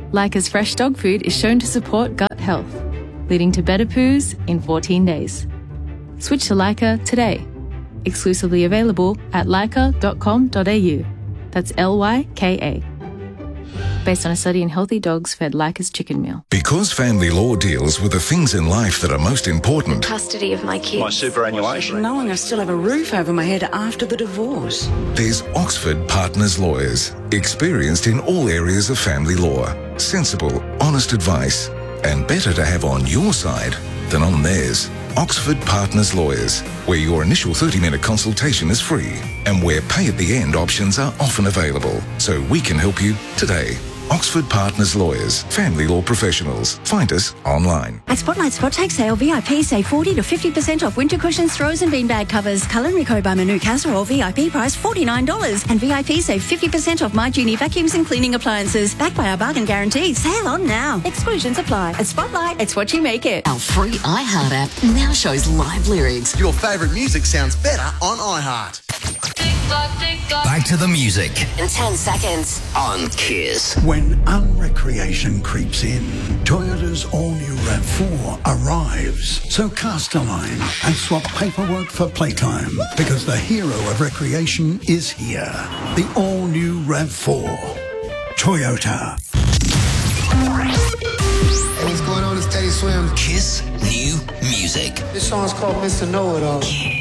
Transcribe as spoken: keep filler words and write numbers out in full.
Leica's fresh dog food is shown to support gut health, leading to better poos in fourteen days. Switch to Leica today. Exclusively available at leica dot com dot a u. That's L Y K A. Based on a study in healthy dogs fed Leica's chicken meal. Because family law deals with the things in life that are most important. Custody of my kids. My superannuation. Knowing I still have a roof over my head after the divorce. There's Oxford Partners Lawyers, experienced in all areas of family law. Sensible, honest advice, and better to have on your side than on theirs. Oxford Partners Lawyers, where your initial thirty minute consultation is free and where pay at the end options are often available, so we can help you today. Oxford Partners Lawyers, family law professionals. Find us online. At Spotlight Spot Take Sale, V I P save forty to fifty percent off winter cushions, throws and beanbag covers. Culinary Co by Manu Casserole, V I P price forty-nine dollars. And V I P save fifty percent off My Genie vacuums and cleaning appliances. Backed by our bargain guarantee. Sale on now. Exclusions apply. At Spotlight, it's what you make it. Our free iHeart app now shows live lyrics. Your favourite music sounds better on iHeart. Back to the music. In ten seconds. On Kiss. When unrecreation creeps in, Toyota's all-new RAV four arrives. So cast a line and swap paperwork for playtime, because the hero of recreation is here. The all-new RAV four. Toyota. Hey, what's going on? It's Teddy Swims. Kiss New Music. This song's called Mister Know-It-All.